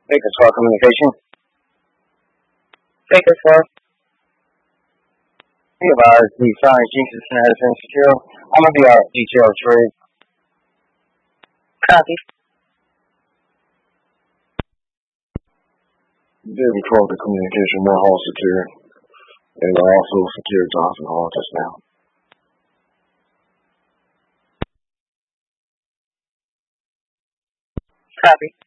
Bakersfield Communication. Bakersfield. Be advised, the Science Jesus Madison Secure. I'm going to be our detailed trade. Copy. David 12 the communication, more hall secure. And also secure Johnson Hall just now. Copy.